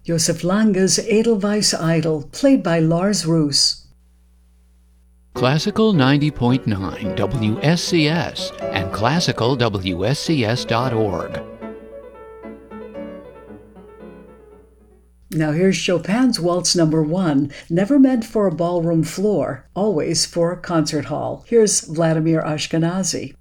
Josef Lange's Edelweiss Idol, played by Lars Roos. Classical 90.9 WSCS and classicalwscs.org. Now here's Chopin's Waltz No. 1, never meant for a ballroom floor, always for a concert hall. Here's Vladimir Ashkenazy.